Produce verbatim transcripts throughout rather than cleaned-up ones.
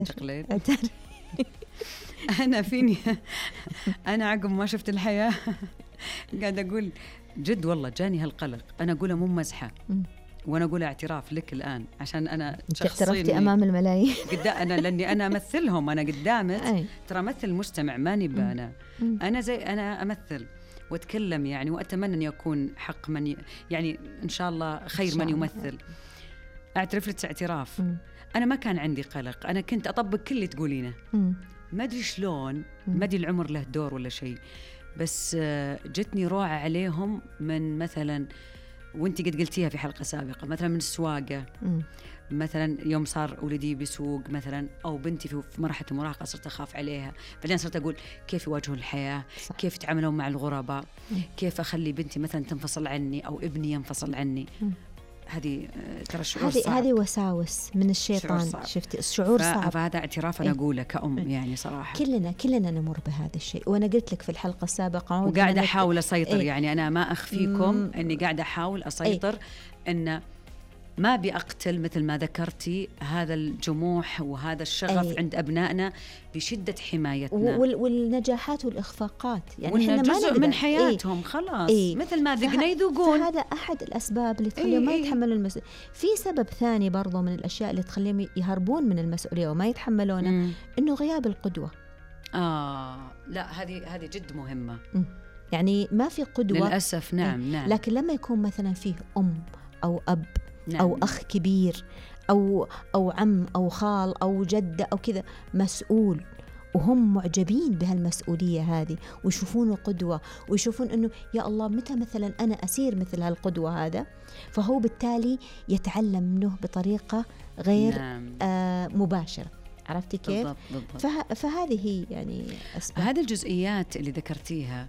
تقليد. أنا فيني أنا عقب ما شفت الحياة قاعد أقول جد والله جاني هالقلق. أنا أقوله مو مزحة، وأنا أقول اعتراف لك الآن عشان أنا اعترفتي أمام الملايين قدام أنا لأني أنا أمثلهم، أنا قدامك ترى أمثل المجتمع ماني بأنا أنا زي أنا أمثل وأتكلم يعني، وأتمنى أن يكون حق من ي... يعني إن شاء الله خير من يمثل. أعترف لك اعتراف. م. أنا ما كان عندي قلق، أنا كنت أطبق كل اللي تقولينه. ما أدري شلون، ما أدري العمر له دور ولا شيء، بس جتني روعة عليهم من مثلا، وانت قد قلتيها في حلقة سابقة، مثلا من السواقة. م. مثلا يوم صار ولدي بيسوق مثلا، أو بنتي في مرحلة المراهقة صرت أخاف عليها، بعدين صرت أقول كيف يواجهون الحياة، صح. كيف يتعاملون مع الغرباء، م. كيف أخلي بنتي مثلا تنفصل عني أو ابني ينفصل عني. م. هذه ترى شعور هذه صعب، هذه وساوس من الشيطان. شفتي الشعور صعب. فهذا اعتراف أنا أقوله كأم يعني صراحة. كلنا كلنا نمر بهذا الشيء، وأنا قلت لك في الحلقة السابقة وقاعدة أحاول أسيطر. إيه؟ يعني أنا ما أخفيكم م- أني قاعدة أحاول أسيطر. إيه؟ إن ما بيقتل مثل ما ذكرتي هذا الجموح وهذا الشغف. أي. عند أبنائنا بشدة حمايتنا وال- والنجاحات والإخفاقات، يعني إحنا ما جزء من حياتهم. إيه؟ خلاص. إيه؟ مثل ما ذقنا يذوقون. فهذا أحد الأسباب اللي تخليهم إيه؟ ما يتحملون المسؤولية. في سبب ثاني برضو من الأشياء اللي تخليهم يهربون من المسؤولية وما يتحملونها، إنه غياب القدوة. آه لا، هذه هذه جد مهمة. م. يعني ما في قدوة للأسف. نعم. إيه؟ نعم. لكن لما يكون مثلا فيه أم أو أب، نعم. أو أخ كبير أو أو عم أو خال أو جدة أو كذا مسؤول، وهم معجبين بهالمسؤولية هذه ويشوفونه قدوة، ويشوفون أنه يا الله متى مثلا أنا أسير مثل هالقدوة هذا، فهو بالتالي يتعلم منه بطريقة غير نعم. آه مباشرة. عرفتي كيف؟ بالضبط بالضبط. فه... فهذه يعني أسباب. هذه الجزئيات اللي ذكرتيها،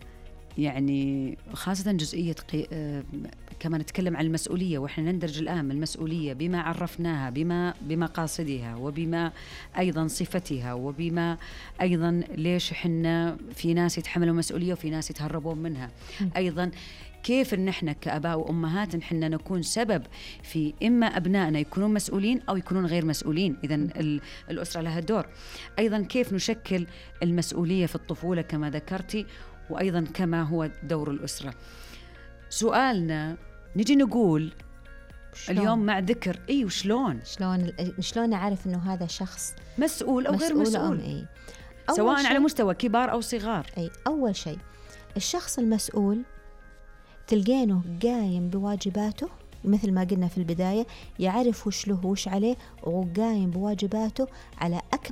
يعني خاصة جزئية قي... آه... كما نتكلم عن المسؤولية، وإحنا ندرج الآن المسؤولية بما عرفناها، بما بمقاصدها، وبما أيضا صفتها، وبما أيضا ليش إحنا في ناس يتحملوا مسؤولية وفي ناس يتهربون منها. م. أيضا كيف إن إحنا كأباء وأمهات إحنا نكون سبب في إما أبنائنا يكونون مسؤولين أو يكونون غير مسؤولين. إذن الأسرة لها دور. أيضا كيف نشكل المسؤولية في الطفولة كما ذكرتي، وأيضا كما هو دور الأسرة. سؤالنا نجي نقول شلون؟ اليوم مع ذكر إيه وشلون شلون شلون أعرف إنه هذا شخص مسؤول أو غير مسؤول، إيه؟ سواء على مستوى كبار أو صغار. أي أول شيء الشخص المسؤول تلقينه قايم بواجباته، مثل ما قلنا في البداية، يعرف وش له وش عليه، وقايم بواجباته على أكمل